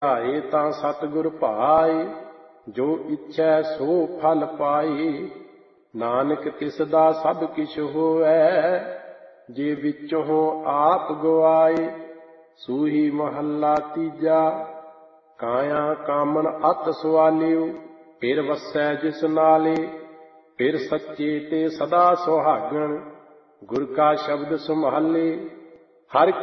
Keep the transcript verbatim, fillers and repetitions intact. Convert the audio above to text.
ਧਿਆਏ ਤਾਂ ਸਤਿਗੁਰ ਭਾਏ, ਜੋ ਇੱਛੈ ਸੋ ਫਲ ਪਾਈ। ਨਾਨਕ ਤਿਸ ਦਾ ਸਭ ਕਿਛ ਹੋਵੈ, ਜੇ ਵਿੱਚੋਂ ਆਪ ਗਵਾਏ। ਸੂਹੀ ਮਹੱਲਾ ਤੀਜਾ। ਕਾਇਆ ਕਾਮਨ ਅਤ ਸਵਾਲਿਉ, ਫਿਰ ਵਸੈ ਜਿਸ ਨਾਲੇ। ਫਿਰ ਸੱਚੇ ਤੇ ਸਦਾ ਸੁਹਾਗਣ, ਗੁਰ ਕਾ ਸ਼ਬਦ ਸੰਭਾਲੇ। ਹਰ